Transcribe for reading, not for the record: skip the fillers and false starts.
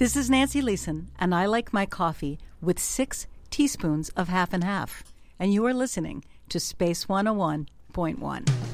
This is Nancy Leeson, and I like my coffee with 6 teaspoons of half and half. And you are listening to Space 101.1.